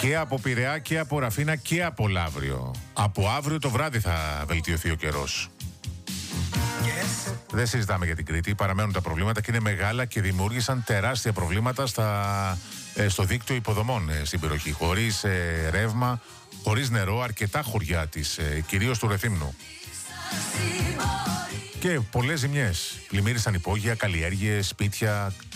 Και από Πειραιά και από Ραφίνα και από Λαύριο. Από αύριο το βράδυ θα βελτιωθεί ο καιρός. Δεν συζητάμε για την Κρήτη, παραμένουν τα προβλήματα και είναι μεγάλα και δημιούργησαν τεράστια προβλήματα στο δίκτυο υποδομών στην περιοχή. Χωρίς ρεύμα, χωρίς νερό, αρκετά χωριά της, κυρίως του Ρεθύμνου. Και πολλές ζημιές. Πλημμύρισαν υπόγεια, καλλιέργειες, σπίτια,